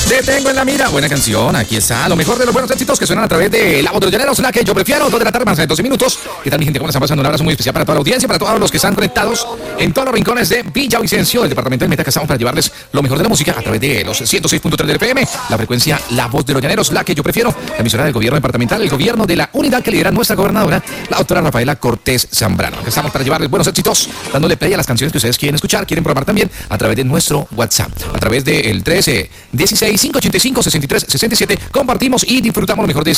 Te tengo en la mira, buena canción, aquí está, lo mejor de los buenos éxitos que suenan a través de La Voz de los Llaneros, la que yo prefiero, 2 de la tarde más de 12 minutos. ¿Qué tal mi gente? ¿Cómo están pasando? Un abrazo muy especial para toda la audiencia, para todos los que están conectados en todos los rincones de Villavicencio, el departamento del Meta, que estamos para llevarles lo mejor de la música a través de los 106.3 del FM, la frecuencia La Voz de los Llaneros, la que yo prefiero, la emisora del gobierno departamental, el gobierno de la unidad que lidera nuestra gobernadora, la doctora Rafaela Cortés Zambrano. Aquí estamos para llevarles buenos éxitos, dándole play a las canciones que ustedes quieren escuchar, quieren programar también a través de nuestro WhatsApp, a través del 13 16 585 63 67. Compartimos y disfrutamos lo mejor de